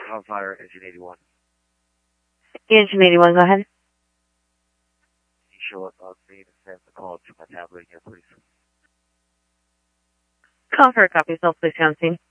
On fire, engine 81. Engine 81, go ahead. Can you show up on scene and send the call to my tablet here, please? Call for a copy, so please stay on scene.